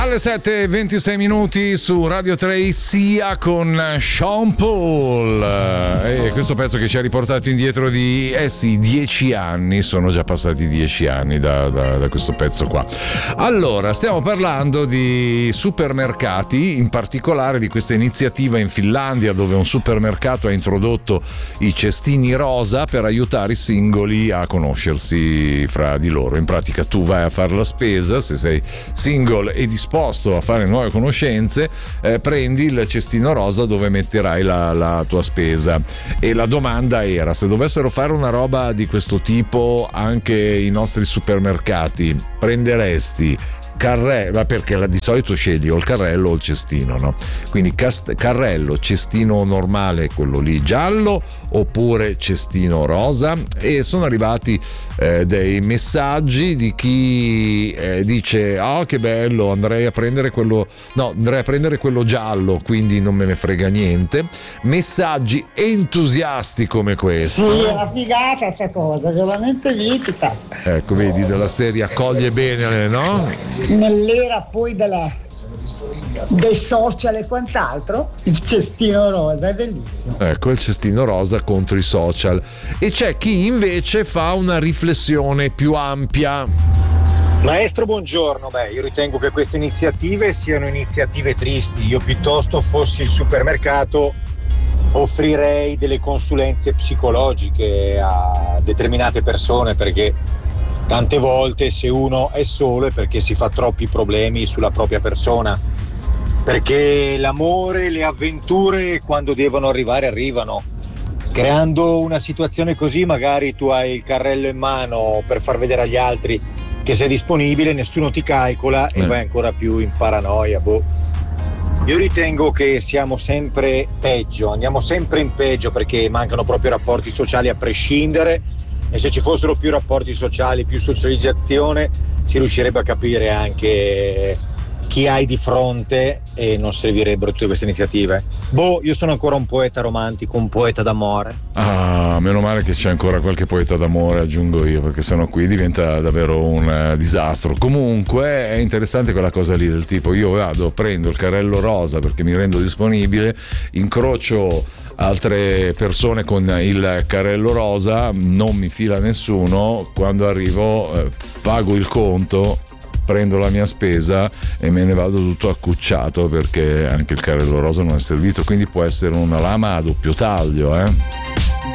Alle 7:26 su Radio 3 sia con Sean Paul e questo pezzo che ci ha riportato indietro di 10 anni, sono già passati 10 anni da questo pezzo qua. Allora, stiamo parlando di supermercati, in particolare di questa iniziativa in Finlandia dove un supermercato ha introdotto i cestini rosa per aiutare i singoli a conoscersi fra di loro. In pratica tu vai a fare la spesa, se sei single e disposto a fare nuove conoscenze, prendi il cestino rosa dove metterai la tua spesa. E la domanda era: se dovessero fare una roba di questo tipo anche i nostri supermercati, prenderesti carrello, perché di solito scegli o il carrello o il cestino, no? Quindi carrello, cestino normale, quello lì giallo, oppure cestino rosa. E sono arrivati dei messaggi di chi dice: oh, che bello, andrei a prendere quello giallo, quindi non me ne frega niente. Messaggi entusiasti come questo. Sì, è una figata sta cosa, veramente mitica. Ecco, vedi, della serie accoglie bene, no? Nell'era poi dei social e quant'altro, il cestino rosa è bellissimo. Ecco, il cestino rosa contro i social. E c'è chi invece fa una riflessione più ampia. Maestro, buongiorno. Io ritengo che queste iniziative siano iniziative tristi. Io piuttosto fossi il supermercato offrirei delle consulenze psicologiche a determinate persone, perché tante volte se uno è solo è perché si fa troppi problemi sulla propria persona, perché l'amore, le avventure quando devono arrivare arrivano. Creando una situazione così magari tu hai il carrello in mano per far vedere agli altri che sei disponibile, nessuno ti calcola e vai ancora più in paranoia. Io ritengo che siamo sempre peggio, andiamo sempre in peggio perché mancano proprio rapporti sociali a prescindere. E se ci fossero più rapporti sociali, più socializzazione, si riuscirebbe a capire anche chi hai di fronte e non servirebbero tutte queste iniziative. Io sono ancora un poeta romantico, un poeta d'amore. Ah, meno male che c'è ancora qualche poeta d'amore, aggiungo io, perché sennò qui diventa davvero un disastro. Comunque è interessante quella cosa lì, del tipo: io prendo il carrello rosa perché mi rendo disponibile, incrocio altre persone con il carrello rosa, non mi fila nessuno, quando arrivo pago il conto, prendo la mia spesa e me ne vado tutto accucciato perché anche il carrello rosa non è servito. Quindi può essere una lama a doppio taglio,